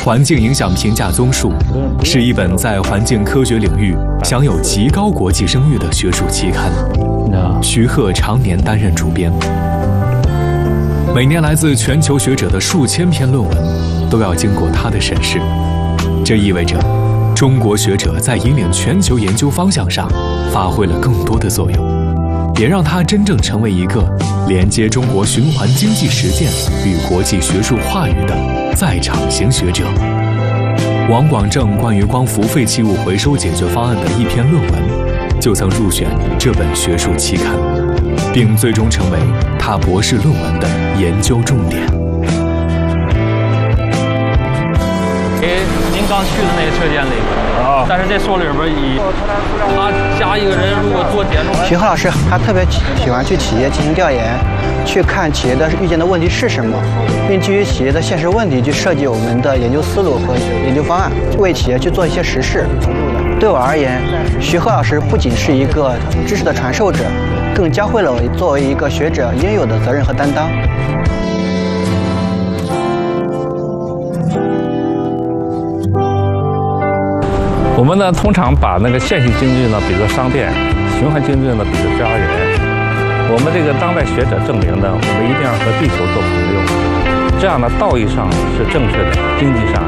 环境影响评价综述》是一本在环境科学领域享有极高国际声誉的学术期刊。徐鹤常年担任主编，每年来自全球学者的数千篇论文都要经过他的审视。这意味着，中国学者在引领全球研究方向上发挥了更多的作用，也让他真正成为一个连接中国循环经济实践与国际学术话语的在场型学者。王广正关于光伏废弃物回收解决方案的一篇论文，就曾入选这本学术期刊，并最终成为他博士论文的研究重点。 您刚去的那个车间里边，但是这说里边他加一个人如果做点钟。 徐鹤老师他特别喜欢去企业进行调研，去看企业的遇见的问题是什么，并基于企业的现实问题去设计我们的研究思路和研究方案，为企业去做一些实事。对我而言，徐鹤老师不仅是一个知识的传授者，更教会了我作为一个学者应有的责任和担当。 我们呢，通常把那个线性经济呢比作商店，循环经济呢比作家人。我们这个当代学者证明呢，我们一定要和地球做朋友，这样呢道义上是正确的，经济上